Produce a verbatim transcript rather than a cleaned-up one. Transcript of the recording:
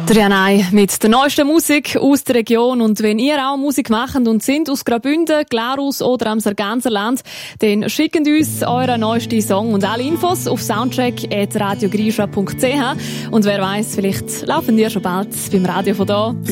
Rianai mit der neuesten Musik aus der Region. Und wenn ihr auch Musik macht und sind aus Graubünden, Glarus oder am Sarganserland, dann schickt uns euren neuesten Song und alle Infos auf soundcheck at radiogrisha punkt c h. Und wer weiss, vielleicht laufen wir schon bald beim Radio von da.